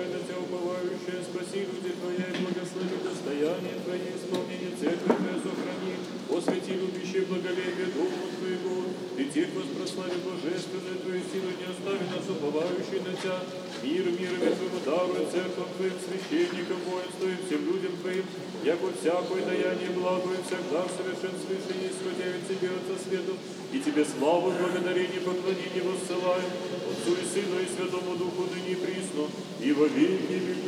на тебя уповающее, спаси люди Твоя и благослови достояние Твое, исполнение церкви Твоей сохрани, освети любящее благолепие Дому Твоего, и тех воспрослави божественную Твою силу, не остави нас уповающий на Тебя, мир мирами Твоему даруй церковь Твоим, священникам, воинству и всем людям Твоим, яко всякое даяние благо и всегда в совершенствующее есть, хотя Тебе, Отца Свету, и Тебе славу, благодарение, поклонение воссылаем, Отцу и Сыну и Святому Духу, ныне и присно, и во веки веков.